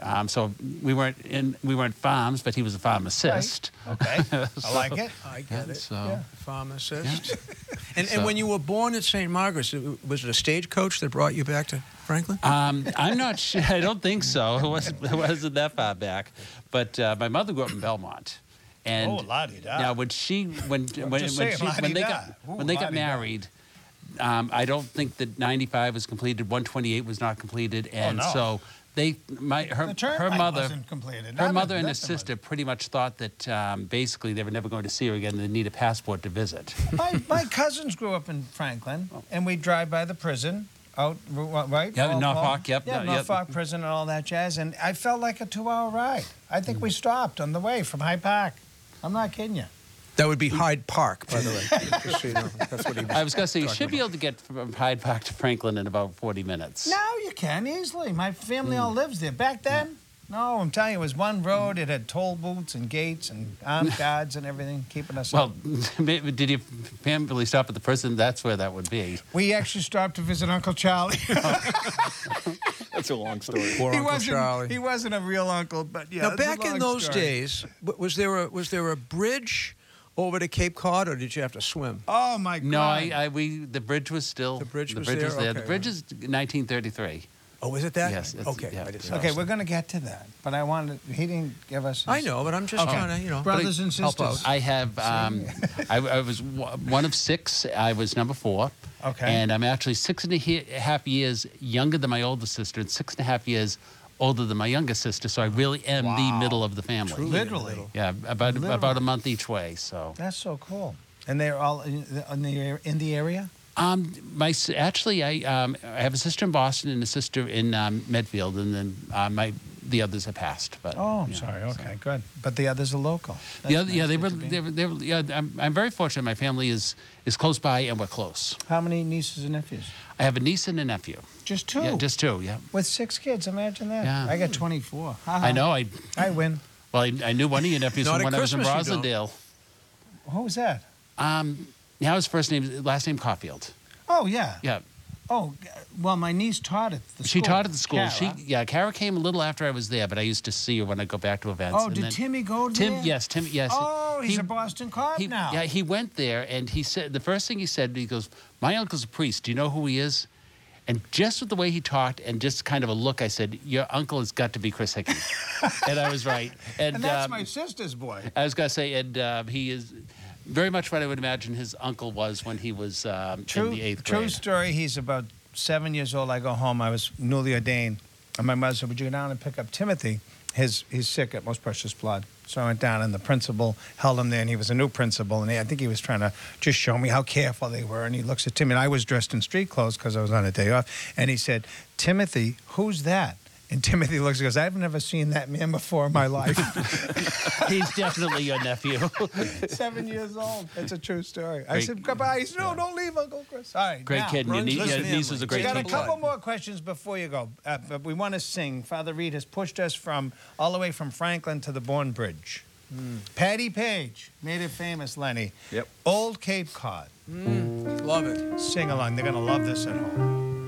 So we weren't farms, but he was a pharmacist. Right. Okay. I like it. I get it. So Yeah. Pharmacist. Yeah. And when you were born at St. Margaret's, was it a stagecoach that brought you back to Franklin? I'm not sure. I don't think so. It wasn't that far back. But my mother grew up in Belmont. And Oh, la-di-da. now when they got married, I don't think that 95 was completed. 128 was not completed, and no. so The her turnpike mother. wasn't completed. Her Not mother a- and her nothing was- sister pretty much thought that basically they were never going to see her again and they need a passport to visit. My cousins grew up in Franklin, and we'd drive by the prison out, right? Yeah, Norfolk, yep, Yeah, no, yep. Norfolk prison and all that jazz, and I felt like a 2-hour ride. I think we stopped on the way from Hyde Park. I'm not kidding you. That would be Hyde Park, by the way. Just so you know. That's what he was I was going to say, you talking should be about. able to get from Hyde Park to Franklin in about 40 minutes. Now you can easily. My family all lives there. Back then, no, I'm telling you, it was one road. It had toll booths and gates and armed guards and everything keeping us Well, up. did your family stop at the prison? That's where that would be. We actually stopped to visit Uncle Charlie. That's a long story. Poor Uncle Charlie. He wasn't a real uncle, but yeah. Now, it's a back in long those story. days, was there a bridge over to Cape Cod, or did you have to swim? Oh my God! No, the bridge was still. The bridge was there. there? The Okay, bridge is 1933. Oh, was it that? Yes, it's- Okay. yeah, I just yeah. Okay, we're going to get to that, but I wanted. He didn't give us. I know, but I'm just Okay. trying to, you know, Brothers and help sisters. out. I have. I was one of 6. I was number 4. Okay. And I'm actually 6.5 years younger than my older sister, and 6.5 years older than my younger sister. So I really am the middle of the family. Literally. Yeah, about a month each way. So. That's so cool. And they're all in the area. I have a sister in Boston and a sister in Medfield, and then the others have passed. But Oh, I'm yeah, sorry. so. Okay, good. But the others are local. The other, That's yeah, nice they to were. be. They were. Yeah, I'm very fortunate. My family is close by, and we're close. How many nieces and nephews? I have a niece and a nephew. Just 2. Yeah, just 2. Yeah. With 6 kids. Imagine that. Yeah. I got 24. I know. I win. Well, I knew one of your nephews Not from at when I was in Christmas, you don't. Rosendale. Who was that? Now his last name Caulfield. Oh yeah. Yeah. Oh, well, my niece taught at the school. She taught at the school. Kara. Kara came a little after I was there, but I used to see her when I go back to events. Oh, and did then, Timmy go Tim? there? Yes, Tim. Yes. Oh, he's a Boston cop now. Yeah, he went there, and he said the first thing he said, he goes, "My uncle's a priest. Do you know who he is?" And just with the way he talked and just kind of a look, I said, "Your uncle has got to be Chris Hickey," and I was right. And that's my sister's boy. I was going to say, and he is very much what I would imagine his uncle was when he was in the 8th grade. True story. He's about 7 years old. I go home. I was newly ordained. And my mother said, would you go down and pick up Timothy? He's sick at Most Precious Blood. So I went down, and the principal held him there, and he was a new principal. And I think he was trying to just show me how careful they were. And he looks at Timmy, and I was dressed in street clothes because I was on a day off. And he said, Timothy, who's that? And Timothy looks and goes, I've never seen that man before in my life. He's definitely your nephew. 7 years old. It's a true story. I Great. said, goodbye. He said, no, don't leave, Uncle Chris. All right. Great now, kid. And your runs this niece was a family. great We got a teacher. couple more questions before you go, but we want to sing. Father Reed has pushed us all the way from Franklin to the Bourne Bridge. Patty Page made it famous, Lenny. Yep. Old Cape Cod. Love it. Sing along. They're going to love this at home.